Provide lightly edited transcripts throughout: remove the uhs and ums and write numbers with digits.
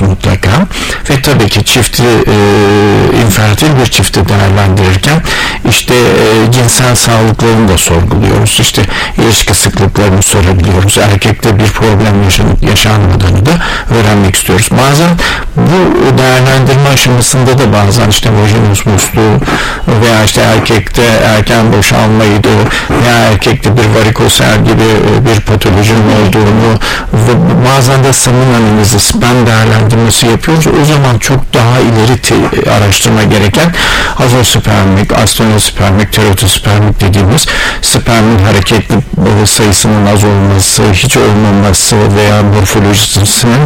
mutlaka. Ve tabii ki çifti infertil bir çifti değerlendirirken işte cinsel sağlıklarını da sorguluyoruz. İşte ilişki sıklıklarını sorabiliyoruz. Erkekte bir problem yaşanmadığını da öğrenmek istiyoruz. Bazen bu değerlendirme aşamasında da bazen işte vajinis musluğu veya işte erkekte erken boşalmaydı veya erkekte bir varikosel gibi bir patolojinin olduğunu ve bazen de saman analizi, sperm değerlendirmesi yapıyoruz. O zaman çok daha ileri araştırma gereken azospermik, astenospermik, teratospermik dediğimiz spermin hareketli sayısının az olması, hiç olmaması veya morfolojisinin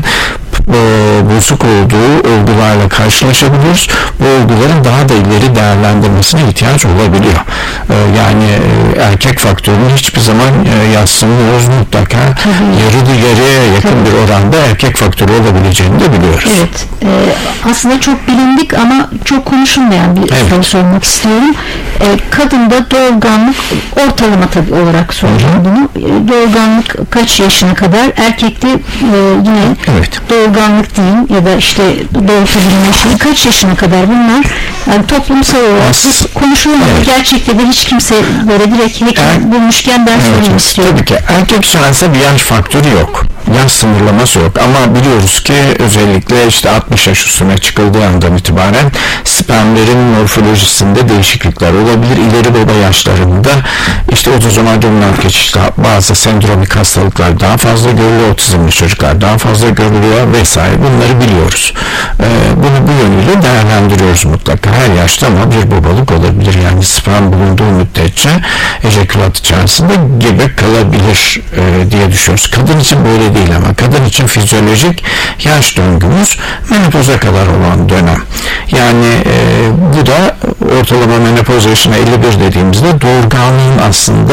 bozuk olduğu olgularla karşılaşabiliyoruz. Bu olguların daha da ileri değerlendirmesine ihtiyaç olabiliyor. Yani erkek faktörünü hiçbir zaman yadsımıyoruz, mutlaka yarıya yakın bir oranda erkek faktörü olabileceğini de biliyoruz. Evet. Aslında çok bilindik ama çok konuşulmayan bir soru sormak istiyorum. Kadında doğurganlık ortalama tabii olarak soracağım bunu. Doğurganlık kaç yaşına kadar? Erkekte yine doğurganlık diyeyim ya da işte doğurtabilme yaşı kaç yaşına kadar, bunlar yani toplumsal olarak konuşulmuyor. Gerçekte de hiç kimse böyle direkt hekim bulmuşken ben sorayım istiyorum. Tabii ki erkek cinsel bir yaş faktörü yok. Yaş sınırlaması yok ama biliyoruz ki özellikle işte 60 yaş üstüne çıkıldığı andan itibaren spermlerin morfolojisinde değişiklikler olabilir. İleri baba yaşlarında işte otozomal dominant geçişte bazı sendromik hastalıklar daha fazla görülüyor, otizmli çocuklar daha fazla görülüyor vesaire, bunları biliyoruz. Bunu bu yönüyle değerlendiriyoruz mutlaka. Her yaşta ama bir babalık olabilir. Yani sperm bulunduğu müddetçe ejekülat içerisinde gebe kalabilir diye düşünüyoruz. Kadın için böyle değil ama kadın için fizyolojik yaş döngümüz menopoza kadar olan dönem. Yani bu da ortalama menopoz yaşına 51 dediğimizde doğurganlığın aslında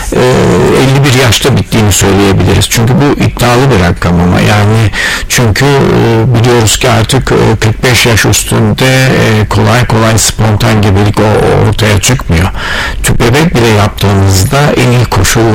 51 yaşta bittiğini söyleyebiliriz. Çünkü bu iddialı bir rakam ama yani çünkü biliyoruz ki artık 45 yaş üstünde kolay kolay spontan gebelik ortaya çıkmıyor. Tüp bebek bile yaptığımızda en iyi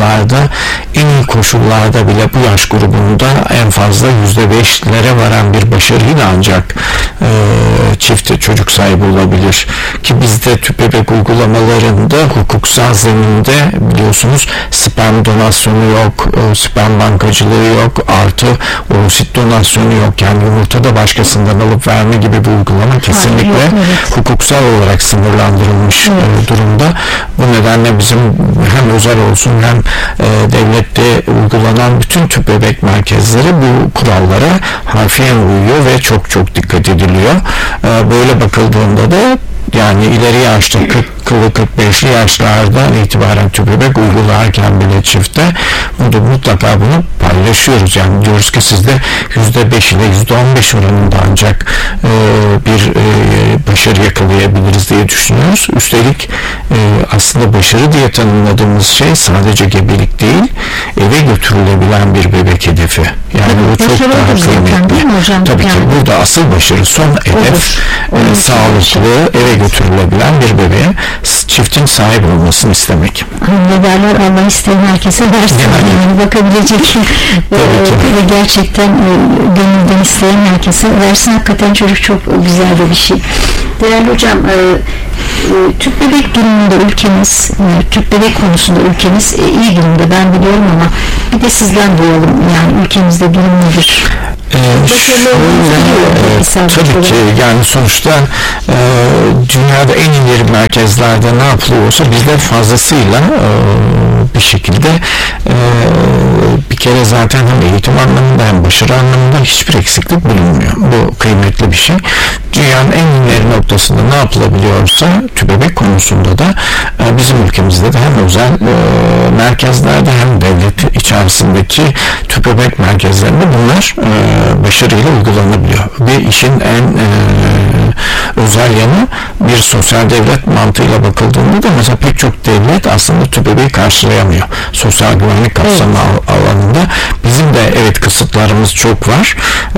koşullarda bile bu yaş grubunda en fazla %5'lere varan bir başarıyla ancak çift çocuk sahibi olabilir. Ki bizde tüp bebek uygulamalarında hukuksal zeminde biliyorsunuz sperm donasyonu yok, sperm bankacılığı yok, artı oosit donasyonu yok. Yani yumurtada başkasından alıp verme gibi bir uygulama kesinlikle hukuksal olarak sınırlandırılmış durumda. Bu nedenle bizim hem özel olsun hem devlette uygulanan bütün tüp bebek merkezleri bu kurallara harfiyen uyuyor ve çok çok dikkat ediliyor. Böyle bakıldığında da yani ileri yaşta 40'lı 45'li yaşlardan itibaren tüp bebek uygularken bile çifte mutlaka bunu paylaşıyoruz. Yani diyoruz ki sizde %5 ile %15 oranında ancak bir başarı yakalayabiliriz diye düşünüyoruz. Üstelik aslında başarı diye tanımladığımız şey sadece gebelik değil, eve götürülebilen bir bebek hedefi. Yani bu çok daha kıymetli. Tabii ki burada asıl başarı, son hedef sağlıklı eve götürülebilen bir bebeğe çiftin sahip olmasını istemek. Ne derler, Allah isteyen herkese versin. Yani bakabilecek ve gerçekten gönülden isteyen herkese versin. Hakikaten çocuk çok güzel bir şey. Değerli hocam, tüp bebek durumunda ülkemiz, tüp bebek konusunda ülkemiz iyi durumda, ben biliyorum ama bir de sizden duyalım, yani ülkemizde durum nedir? Tabii ki yani sonuçta dünyada en ileri merkezlerde ne yapılıyorsa bizde fazlasıyla bir şekilde bir kere zaten hem eğitim anlamında hem başarı anlamında hiçbir eksiklik bulunmuyor. Bu kıymetli bir şey. Dünyanın en ileri noktasında ne yapılabiliyorsa tüp bebek konusunda da bizim ülkemizde de hem özel merkezlerde hem devlet içerisindeki tüp bebek merkezlerinde bunlar başarıyla uygulanabiliyor. Ve işin en özel yanı, bir sosyal devlet mantığıyla bakıldığında da mesela pek çok devlet aslında tüp bebeği karşılayamıyor. Sosyal güvenlik kapsamı alanında bizim de kısıtlarımız çok var.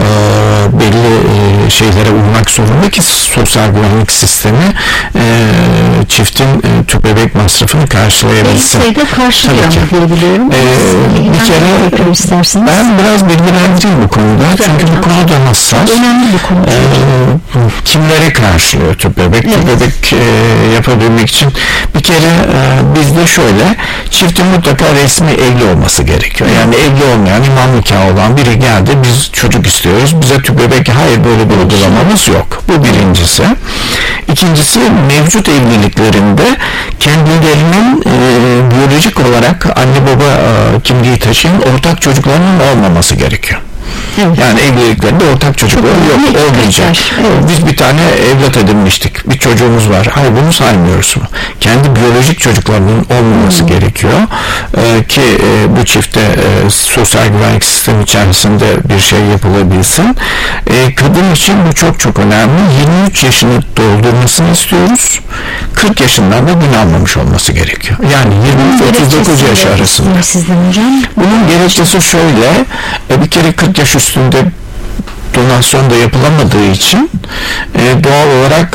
Belli şeylere uymak zorunda ki sosyal güvenlik sistemi çiftin tüp bebek masrafını karşılayabilsin. Sayıda karşılıyor diye biliyorum. Bir kere ben biraz bilgilendireyim bu konuda. Çünkü bu konuda hassas. Önemli bir konu. Kimlere karşılıyor tüp bebek? Evet. Tüp bebek yapabilmek için bir kere bizde şöyle, çiftin mutlaka resmi evli olması gerekiyor. Yani evli olmayan, imam nikahı olan biri geldi, biz çocuk istiyoruz, bize tüp bebek, hayır böyle bir uygulamamız yok. Bu birincisi. İkincisi, mevcut evliliklerinde kendilerinin biyolojik olarak anne baba kimliği taşıyan ortak çocuklarının olmaması gerekiyor. Evet. Yani evliliklerinde ortak çocuklar yok, olmayacak. Evet. Biz bir tane evlat edinmiştik, bir çocuğumuz var, hayır bunu saymıyoruz mu? Kendi biyolojik çocuklarının olmaması gerekiyor ki bu çifte sosyal güvenlik sistemi içerisinde bir şey yapılabilsin. Kadın için bu çok çok önemli. 23 yaşını doldurmasını istiyoruz. 40 yaşından da gün almamış olması gerekiyor. Yani 23-39 yaş arasında. Bunun gerekçesi şöyle, bir kere 40 yaş üstünde donasyon da yapılamadığı için doğal olarak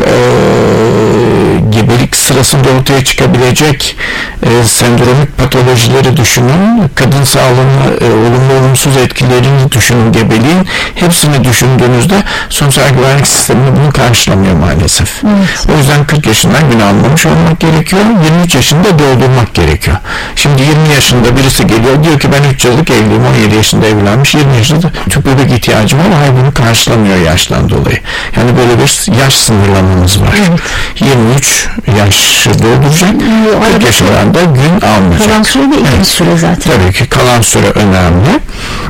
gebelik sırasında ortaya çıkabilecek sendromik patolojileri düşünün, kadın sağlığına olumlu olumsuz etkilerini düşünün, gebeliğin hepsini düşündüğünüzde sosyal güvenlik sistemi bunu karşılamıyor maalesef. Evet. O yüzden 40 yaşından gün almamış olmak gerekiyor, 23 yaşında doldurmak gerekiyor. Şimdi 20 yaşında birisi geliyor, diyor ki ben 3 yıllık evliyim, 17 yaşında evlenmiş, 20 yaşında tüp bebek ihtiyacım var, hayır bunu karşılamıyor yaştan dolayı. Yani böyle bir yaş sınırlamamız var. Evet. 23 yaşı dolduracak, 40 yaşından da gün almayacak. Kalan süre de iyi bir süre zaten. Tabii ki kalan süre önemli.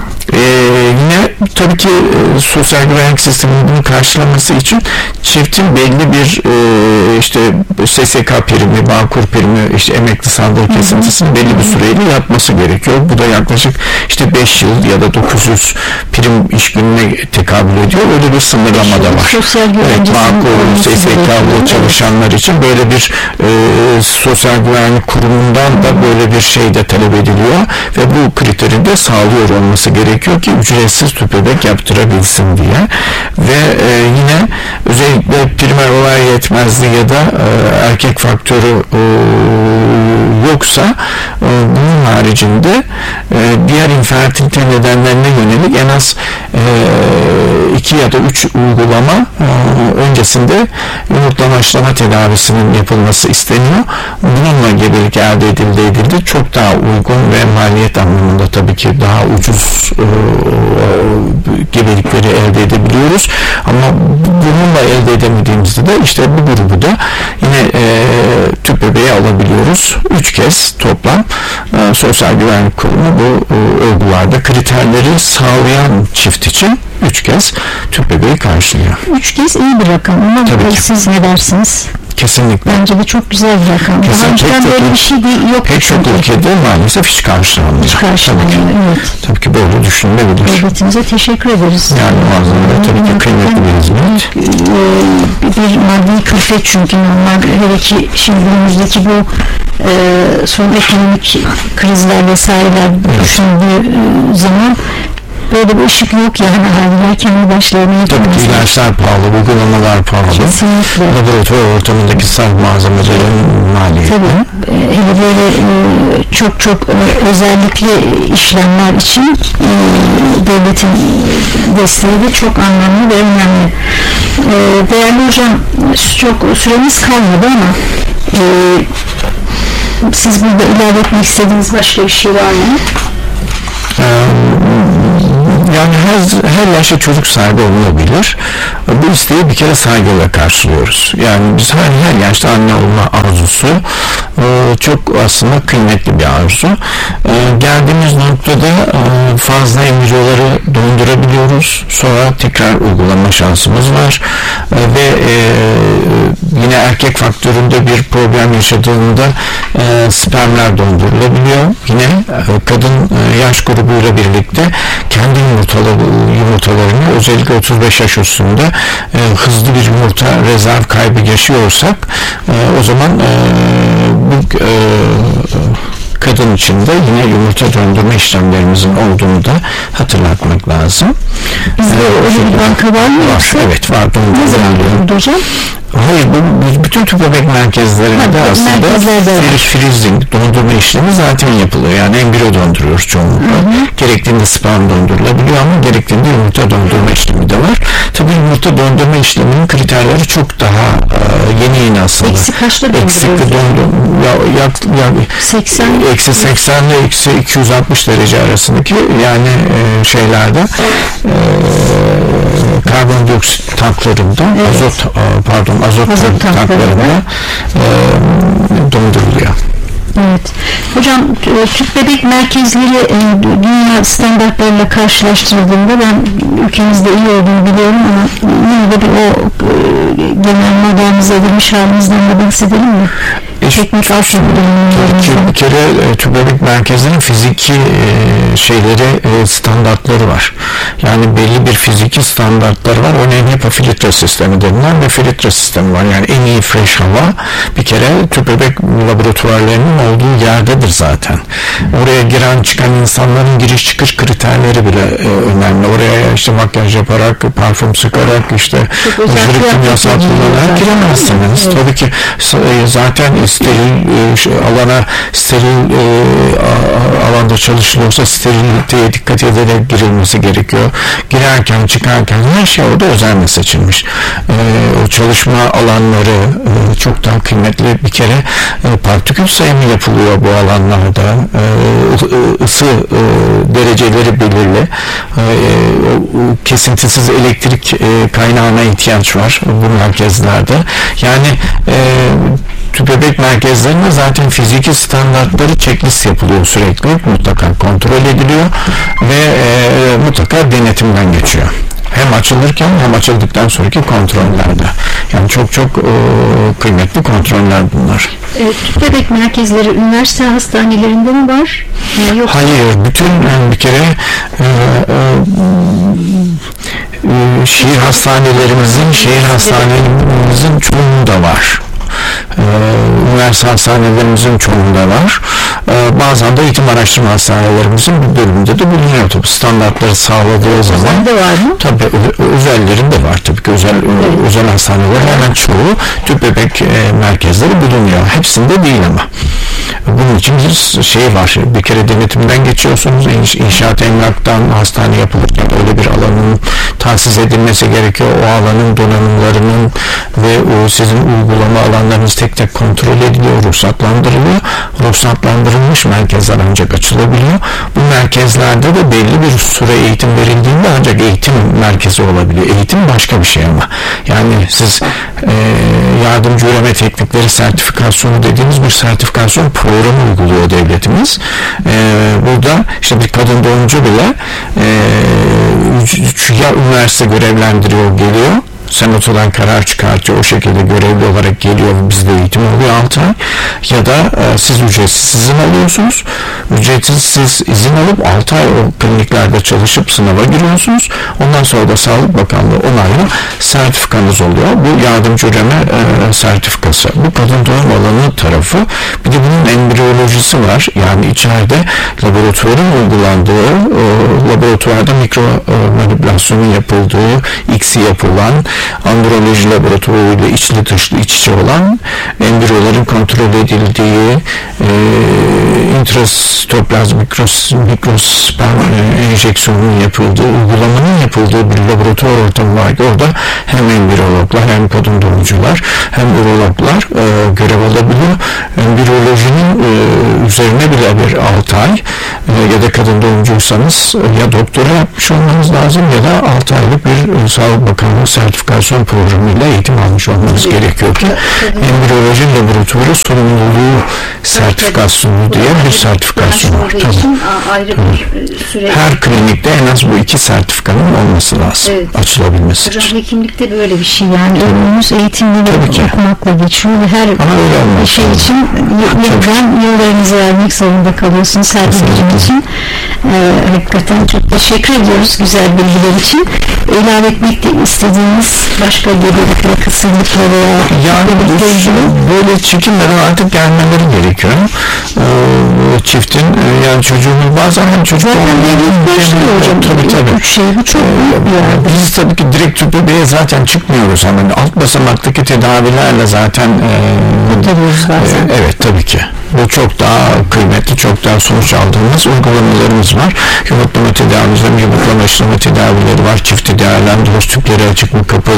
Yine tabii ki sosyal güvenlik sisteminin bunu karşılaması için çiftin belli bir işte SSK primi, Bağkur primi, işte emekli sandığı kesintisini belli bir süreyle yapması gerekiyor. Bu da yaklaşık işte 5 yıl ya da 900 prim iş gününe tekabül ediyor. Öyle bir sınırlama da var. Sosyal evet, Bağkur, SSK'lı çalışanlar için böyle bir sosyal güvenlik kurumundan da böyle bir şey de talep ediliyor ve bu kriterin de sağlıyor olması gerekiyor ki ücretsiz tüp bebek yaptırabilsin diye. Ve yine özellikle primer olay yetmezliği ya da erkek faktörü yoksa bunun haricinde diğer infertilite nedenlerine yönelik en az 2 ya da 3 uygulama öncesinde yumurtlama tedavisinin yapılması isteniyor. Bununla gebelik elde edildi. Çok daha uygun ve maliyet anlamında tabii ki daha ucuz gebelikleri elde edebiliyoruz. Ama bununla elde edemediğimizde de işte bu grubu da yine tüp bebeği alabiliyoruz. 3 kez toplam Sosyal Güvenlik Kurumu bu olgularda kriterleri sağlayan çift için 3 kez tüp bebeği karşılıyor. 3 kez iyi bir rakam ama siz ne dersiniz? Kesinlikle. Bence de çok güzel bir rakam. Daha önceden böyle bir şey yok. Pek çok ülkede maalesef hiç karşılanmıyor. Hiç karşılanmıyor, evet. Tabii ki böyle düşünülebilir. Devletimize teşekkür ederiz. Yani bazen tabii ki kıymetli bir hizmet. Bir maddi külfet çünkü normal, hele ki şimdi günümüzdeki bu son ekonomik krizler vesaireler düşündüğü zaman böyle bir ışık yok yani haliyle kendi başlarına yapılması. Tabii ki ilaçlar pahalı, uygulamalar pahalı. Kesinlikle. Laboratuvar ortamındaki sağlık malzemelerin maliyeti. Tabii. Hele böyle çok özellikle işlemler için devletin desteği de çok anlamlı ve önemli. Değerli hocam, çok süremiz kalmadı ama siz burada ilave etmek istediğiniz başka bir şey var mı? Yani her yaşta çocuk sahibi olunabilir. Bu isteği bir kere saygıyla karşılıyoruz. Yani biz her yaşta anne olma arzusu çok aslında kıymetli bir arzu. Geldiğimiz noktada fazla embriyoları dondurabiliyoruz. Sonra tekrar uygulama şansımız var. Ve yine erkek faktöründe bir problem yaşadığında spermler dondurulabiliyor. Yine kadın yaş grubuyla birlikte kendi yumurtalarını özellikle 35 yaş üstünde hızlı bir yumurta rezerv kaybı yaşıyorsak o zaman bu kadın için de yine yumurta döndürme işlemlerimizin olduğunu da hatırlatmak lazım. Bizde öyle bir banka var mı? Var, evet var. Ne zaman hocam? Hayır, bu bütün tüp bebek merkezlerinde aslında freezing, dondurma işlemi zaten yapılıyor. Yani embriyo donduruyoruz çoğunlukla. Gerektiğinde sperm dondurulabiliyor ama gerektiğinde yumurta dondurma işlemi de var. Tabii yumurta aorta döndürme işleminin kriterleri çok daha yeni aslında. Eksi kaçta döndürüyoruz? Eksi 80 ile eksi 260 derece arasındaki yani şeylerde karbondioksit tanklarında azot tanklarında döndürülüyor. Evet. Hocam tüp bebek merkezleri dünya standartlarıyla karşılaştırıldığında ben ülkemizde iyi olduğunu biliyorum ama yine de o genel modernize edilmiş halimizden de bahsedelim mi? Teknik bir kere tüp bebek merkezlerinin fiziki standartları var. Yani belli bir fiziki standartları var. Örneğin HEPA filtre sistemi denilen bir filtre sistemi var. Yani en iyi fresh hava bir kere tüp bebek laboratuvarlarının olduğu yerdedir zaten. Oraya giren çıkan insanların giriş çıkış kriterleri bile önemli. Oraya işte makyaj yaparak, parfüm sıkarak, işte aşırı kimyasal kullanarak giremezsiniz. Evet. Tabii ki zaten steril alanda çalışılıyorsa steriliteye dikkat ederek girilmesi gerekiyor. Girerken çıkarken her şey orada özenle seçilmiş. O çalışma alanları çok daha kıymetli. Bir kere partikül sayımı yapılıyor bu alanlarda. Isı dereceleri belirli. Kesintisiz elektrik kaynağına ihtiyaç var bu merkezlerde. Yani tüp bebek merkezlerinde zaten fiziki standartları checklist yapılıyor sürekli. Mutlaka kontrol ediliyor ve mutlaka denetimden geçiyor. Hem açılırken hem açıldıktan sonraki kontrollerde. Yani çok kıymetli kontroller bunlar. Tüp bebek merkezleri üniversite hastanelerinde mi var? Yoksa... Hayır. Bütün bir kere şehir hastanelerimizin çoğunda var. Üniversite hastanelerimizin çoğunda var. Bazen de eğitim araştırma hastanelerimizin bir bölümünde de bulunuyor. Tabii standartları sağladığı zaman. Özelde var mı? Tabii özellerinde var. Tabii ki özel hastaneler hemen çoğu tüp bebek merkezleri bulunuyor. Hepsinde değil ama. Bunun için bir var. Bir kere denetimden geçiyorsunuz. İnşaat emlaktan hastane yapılırken öyle bir alanın tahsis edilmesi gerekiyor. O alanın donanımlarının ve o sizin uygulama alanlarınız tek tek kontrol ediliyor, ruhsatlandırılıyor. Ruhsatlandırılmış merkezler ancak açılabiliyor. Bu merkezlerde de belli bir süre eğitim verildiğinde ancak eğitim merkezi olabiliyor. Eğitim başka bir şey ama. Yani siz yardımcı üreme teknikleri sertifikasyonu dediğimiz bir sertifikasyon programı uyguluyor devletimiz. Burada işte bir kadın doğumcu bile ya üniversite görevlendiriyor geliyor, senatodan karar çıkartıyor, o şekilde görevli olarak geliyor, bizde eğitim oluyor 6 ay, ya da siz ücretsiz izin alıyorsunuz, ücretsiz izin alıp 6 ay o kliniklerde çalışıp sınava giriyorsunuz, ondan sonra da Sağlık Bakanlığı onayla sertifikanız oluyor. Bu yardımcı üreme sertifikası. Bu kadın doğum alanı tarafı. Bir de bunun embriyolojisi var. Yani içeride laboratuvarın uygulandığı, laboratuvarda mikro manipülasyonun yapıldığı, X'i yapılan, androloji laboratuvarıyla içli dışlı iç içe olan, embriyoların kontrol edildiği, intrasitoplazm mikrosperm enjeksiyonunun yapıldığı, uygulamanın yapıldığı bir laboratuvar ortamı var ki orada hem embriyologlar hem kadın doğumcular hem urologlar görev alabiliyor. Embriyolojinin üzerine bile bir 6 ay ya da kadın doğumcuysanız ya doktora yapmış olmanız lazım ya da 6 aylık bir Sağlık Bakanlığı sertifikasyon programıyla eğitim almış olmanız gerekiyor ki embriyoloji laboratuvarı sorumluluğu sertifikasyonu diye bir sertifikasyon var. Her klinikte en az bu 2 sertifikanın olması lazım. Evet. Açılabilmesi için. Hekimlikte böyle bir şey yani ömrünüz eğitimli okumakla geçiyor ve her şey için yıllarınızı vermek zorunda kalıyorsunuz her bilgi için. Hakikaten çok teşekkür ediyoruz güzel bilgiler için. İlave etmek istediğiniz başka gebelikle, kısırlıkla veya böyle çekimlere artık gelmeleri gerekiyor. Çiftin yani çocuğumuz bazen hem çocuk tabii. Bu çok büyük bir yerde. Biz tabii ki direkt tüp bebeğe zaten çıkmıyoruz ama alt basamaktaki tedavilerle zaten kurtarıyoruz bazen. Evet tabii ki. Bu çok daha kıymetli, çok daha sonuç aldığımız uygulamalarımız var. Yumurtlama tedavimizde yumurtlama işleme tedavileri var. Çifti değerlendiriyoruz. Tüpleri açık mı kapalı